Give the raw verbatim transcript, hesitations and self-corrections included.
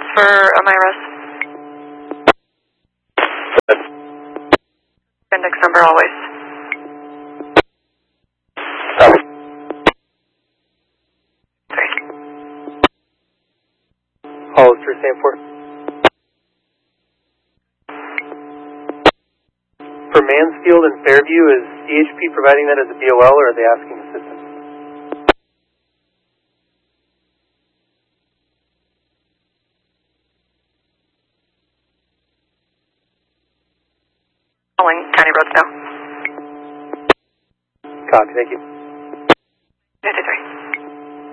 for Amiras. Index number always. Three. Hollister, Stanford. For Mansfield and Fairview, is C H P providing that as a B O L, or are they asking assistance? Calling County Roads now. Copy, thank you.